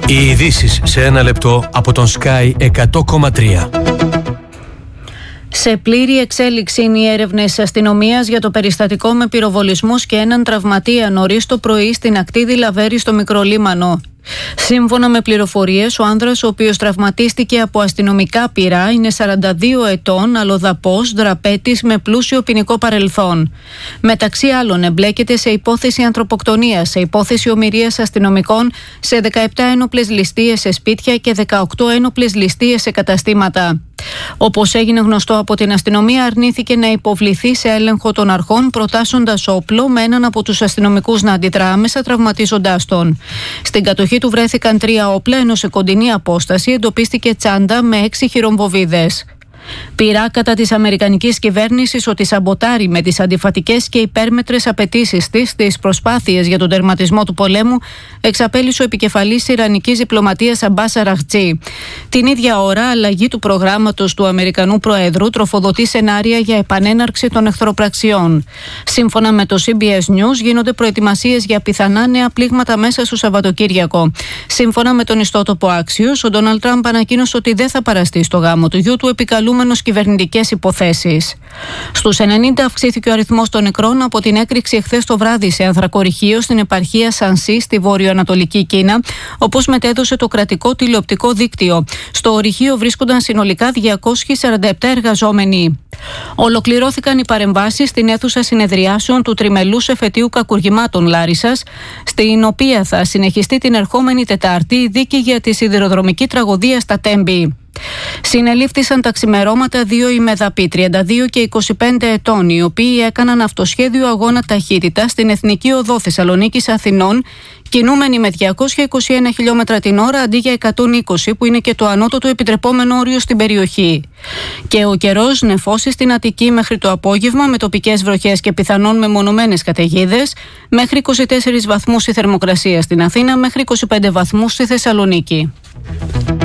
Οι ειδήσεις σε ένα λεπτό από τον Sky 100,3. Σε πλήρη εξέλιξη είναι οι έρευνες αστυνομίας για το περιστατικό με πυροβολισμούς και έναν τραυματία νωρίς το πρωί στην ακτή Διλαβέρη στο Μικρολίμανο. Σύμφωνα με πληροφορίες, ο άνδρας, ο οποίος τραυματίστηκε από αστυνομικά πυρά, είναι 42 ετών, αλλοδαπός, δραπέτης με πλούσιο ποινικό παρελθόν. Μεταξύ άλλων, εμπλέκεται σε υπόθεση ανθρωποκτονίας, σε υπόθεση ομηρίας αστυνομικών, σε 17 ένοπλες ληστείες σε σπίτια και 18 ένοπλες ληστείες σε καταστήματα. Όπως έγινε γνωστό από την αστυνομία, αρνήθηκε να υποβληθεί σε έλεγχο των αρχών, προτάσσοντας όπλο με έναν από τους αστυνομικούς να αντιδρά άμεσα, τραυματίζοντάς τον. Στην κατοχή του βρέθηκαν 3 όπλα, ενώ σε κοντινή απόσταση εντοπίστηκε τσάντα με 6 χειρομβοβίδες. Πειρά κατά της αμερικανικής κυβέρνησης ότι σαμποτάρει με τις αντιφατικές και υπέρμετρες απαιτήσεις της στις προσπάθειες για τον τερματισμό του πολέμου, εξαπέλυσε ο επικεφαλής ιρανικής διπλωματίας Αμπάς Αραχτζή. Την ίδια ώρα, αλλαγή του προγράμματος του Αμερικανού Προέδρου τροφοδοτεί σενάρια για επανέναρξη των εχθροπραξιών. Σύμφωνα με το CBS News, γίνονται προετοιμασίες για πιθανά νέα πλήγματα μέσα στο Σαββατοκύριακο. Σύμφωνα με τον ιστότοπο Axios, ο Ντόναλντ Τραμπ ανακοίνωσε ότι δεν θα παραστεί στο γάμο του γιου του, επικαλούμενος κυβερνητικές υποθέσεις. Στους 90 αυξήθηκε ο αριθμός των νεκρών από την έκρηξη εχθές το βράδυ σε ανθρακορυχείο στην επαρχία Σανσί στη βορειοανατολική Κίνα, όπως μετέδωσε το κρατικό τηλεοπτικό δίκτυο. Στο ορυχείο βρίσκονταν συνολικά 247 εργαζόμενοι. Ολοκληρώθηκαν οι παρεμβάσεις στην αίθουσα συνεδριάσεων του τριμελούς εφετείου κακουργημάτων Λάρισσας, στην οποία θα συνεχιστεί την ερχόμενη Τετάρτη η δίκη για τη σιδηροδρομική τραγωδία στα Τέμπη. Συνελήφθησαν τα ξημερώματα 2 ημεδαποί, 32 και 25 ετών, οι οποίοι έκαναν αυτοσχέδιο αγώνα ταχύτητα στην Εθνική Οδό Θεσσαλονίκης Αθηνών, κινούμενοι με 221 χιλιόμετρα την ώρα αντί για 120, που είναι και το ανώτατο επιτρεπόμενο όριο στην περιοχή. Και ο καιρός νεφώσει στην Αττική μέχρι το απόγευμα, με τοπικές βροχές και πιθανόν μεμονωμένες καταιγίδες, μέχρι 24 βαθμούς η θερμοκρασία στην Αθήνα, μέχρι 25 βαθμούς στη Θεσσαλονίκη.